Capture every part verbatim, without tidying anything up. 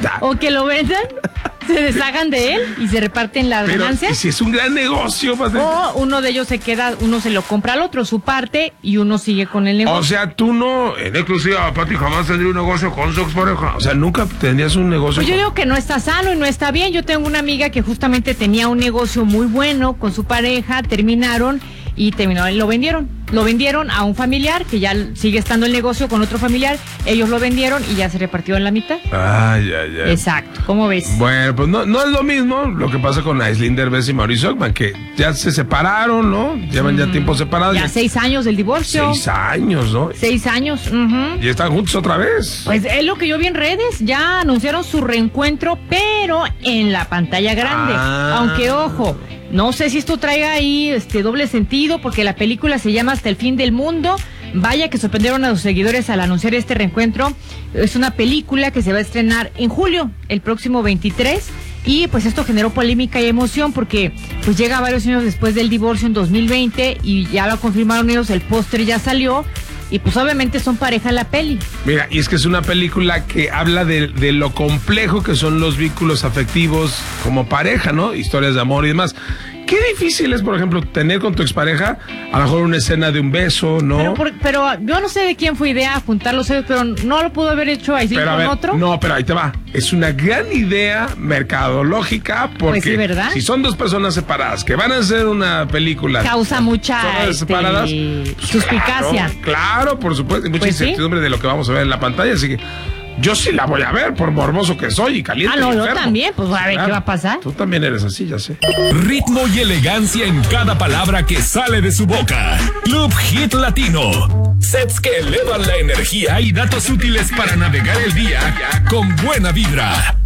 nada. O que lo vendan, se deshagan de él y se reparten las Pero, ganancias. ¿y si es un gran negocio? Pues, O uno de ellos se queda, uno se lo compra al otro, su parte, y uno sigue con el negocio. O sea, tú no, en exclusiva, Pati, jamás tendría un negocio con su expareja. O sea, nunca tendrías un negocio. Pues yo con... digo que no está sano y no está bien. Yo tengo una amiga que justamente tenía un negocio muy bueno con su pareja, terminaron y terminó, lo vendieron. Lo vendieron a un familiar que ya sigue estando el negocio con otro familiar. Ellos lo vendieron y ya se repartió en la mitad. Ay, ay, ay. Exacto, ¿cómo ves? Bueno, pues no, no es lo mismo lo que pasa con Aislinn Derbez y Mauricio Ockman, que ya se separaron, ¿no? Llevan ya tiempo separados. Ya, ya seis años del divorcio. Seis años, ¿no? Seis años. Uh-huh. Y están juntos otra vez. Pues es lo que yo vi en redes. Ya anunciaron su reencuentro, pero en la pantalla grande. Ah. Aunque, ojo, no sé si esto traiga ahí este doble sentido, porque la película se llama Hasta el fin del mundo. Vaya que sorprendieron a sus seguidores al anunciar este reencuentro. Es una película que se va a estrenar en julio, el próximo veintitrés. Y pues esto generó polémica y emoción porque pues llega varios años después del divorcio en dos mil veinte y ya lo confirmaron ellos, el póster ya salió. Y pues obviamente son pareja en la peli. Mira, y es que es una película que habla de, de lo complejo que son los vínculos afectivos como pareja, ¿no? Historias de amor y demás. Qué difícil es, por ejemplo, tener con tu expareja a lo mejor una escena de un beso, ¿no? Pero, por, pero yo no sé de quién fue idea juntar los sellos, pero no lo pudo haber hecho ahí con ver, otro. No, pero ahí te va. Es una gran idea mercadológica porque pues sí, ¿verdad? Si son dos personas separadas que van a hacer una película... Causa mucha este, separadas, pues suspicacia. Claro, claro, por supuesto. Y mucha pues incertidumbre sí. de lo que vamos a ver en la pantalla, así que... Yo sí la voy a ver, por morboso que soy y caliente. Ah, no, y yo enfermo. también, pues a ver Claro. qué va a pasar. Tú también eres así, ya sé. Ritmo y elegancia en cada palabra que sale de su boca. Club Hit Latino. Sets que elevan la energía y datos útiles para navegar el día con buena vibra.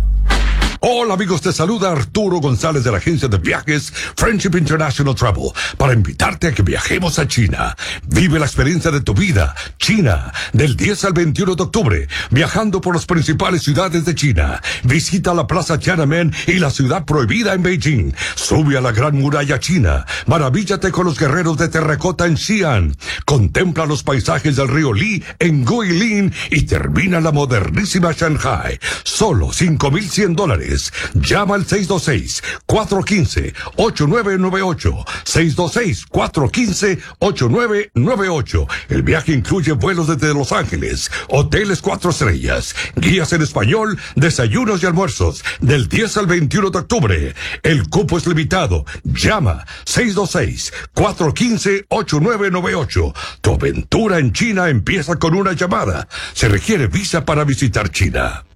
Hola amigos, te saluda Arturo González de la agencia de viajes Friendship International Travel para invitarte a que viajemos a China. Vive la experiencia de tu vida. China, del diez al veintiuno de octubre, viajando por las principales ciudades de China. Visita la Plaza Tiananmen y la ciudad prohibida en Beijing. Sube a la Gran Muralla China. Maravíllate con los guerreros de terracota en Xi'an. Contempla los paisajes del río Li en Guilin y termina en la modernísima Shanghai. Solo cinco mil cien dólares. Llama al seis dos seis, cuatro uno cinco, ocho nueve nueve ocho. seis dos seis, cuatro uno cinco, ocho nueve nueve ocho. El viaje incluye vuelos desde Los Ángeles, hoteles cuatro estrellas, guías en español, desayunos y almuerzos, del diez al veintiuno de octubre. El cupo es limitado. Llama seis dos seis, cuatro uno cinco, ocho nueve nueve ocho. Tu aventura en China empieza con una llamada. Se requiere visa para visitar China.